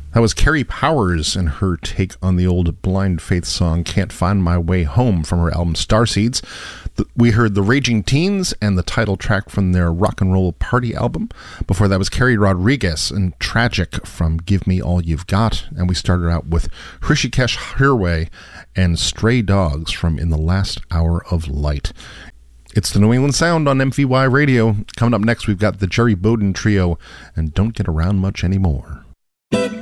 That was Carrie Powers and her take on the old Blind Faith song Can't Find My Way Home from her album Starseeds. We heard the Raging Teens and the title track from their Rock and Roll Party album. Before that was Carrie Rodriguez and Tragic from Give Me All You've Got. And we started out with Hrishikesh Hirway and Stray Dogs from In the Last Hour of Light. It's the New England Sound on MVY Radio. Coming up next, we've got the Jerry Bowden Trio and Don't Get Around Much Anymore.